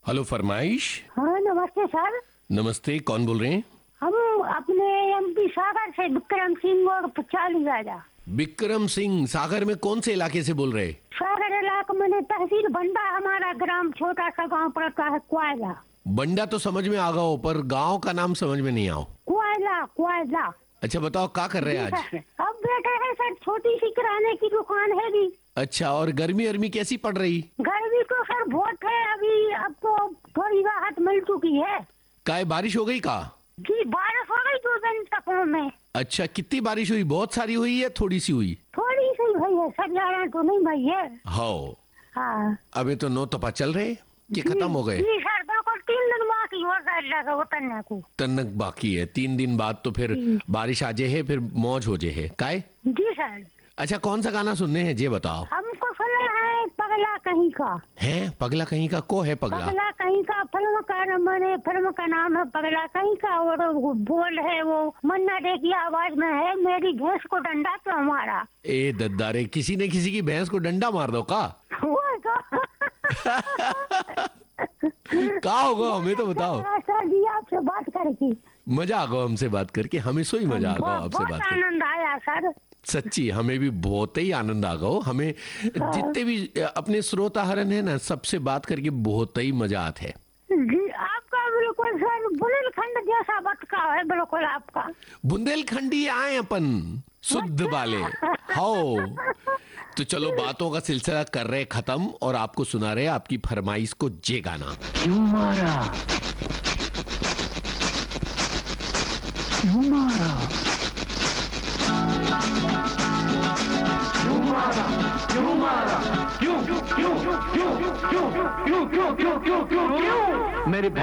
Hello फरमाइश। हाँ नमस्ते सर। नमस्ते, कौन बोल रहे हैं? हम अपने एमपी सागर से विक्रम सिंह और चाली राजा। विक्रम सिंह, सागर में कौन से इलाके से बोल रहे? सागर इलाके में तहसील बंडा, हमारा ग्राम छोटा सा गांव पड़ता है कोयला। बंडा तो समझ में आ गया, पर गांव का नाम समझ में नहीं आओ। कोयला कोयला। अच्छा बताओ, क्या कर रहे हैं आज? अब बैठे हैं सर, छोटी सी किराने की दुकान है भी। अच्छा, और गर्मी कैसी पड़ रही? गर्मी तो सर बहुत है अभी, अब तो थोड़ी राहत मिल चुकी है। काय बारिश हो गई का? जी बारिश हो गई 2 दिन तक में। अच्छा, कितनी बारिश हुई? बहुत सारी हुई या थोड़ी सी हुई? थोड़ी सी हुई है सर, ज्यादा तो नहीं भाई है। हाँ। हाँ अबे तो 9 तपा चल रहे कि खत्म हो गए? जी सर, बिल्कुल 3 दिन बाकी हो गए उतरने को। तनक बाकी है 3 दिन बाद, तो फिर बारिश आ जाए है, फिर मौज हो जाए है। काय? जी सर। अच्छा, कौन सा गाना सुनने हैं ये बताओ? हमको सुना है पगला कहीं का। है पगला कहीं का? को है पगला? पगला कहीं का फिल्म का नाम है पगला कहीं का, और वो बोल है वो मन्ना डे की आवाज में है, मेरी भैंस को डंडा तो हमारा। ए दद्दारे, किसी ने किसी की भैंस को डंडा मार दो का? का होगा, हमें तो बताओ। सर जी आपसे बात करके मजा आ गया, हमसे बात करके हमें सोई मजा आ गया आपसे बात करके। आनंद आया सर, सच्ची हमें भी बहुत ही आनंद आ गया। हमें जितने भी अपने श्रोता हरन है ना, सबसे बात करके बहुत ही मजा आता है जी। आपका बिल्कुल सर बुंदेलखंड जैसा बतका है, बिल्कुल आपका। बुंदेलखंडी आए अपन शुद्ध वाले। हो तो चलो, बातों का सिलसिला कर रहे खत्म और आपको सुना रहे आपकी फरमाइश को जे गाना। क्यों मारा क्यों मारा क्यों मारा क्यों मारा क्यों क्यों क्यों क्यों क्यों क्यों क्यों क्यों क्यों क्यों क्यों मेरी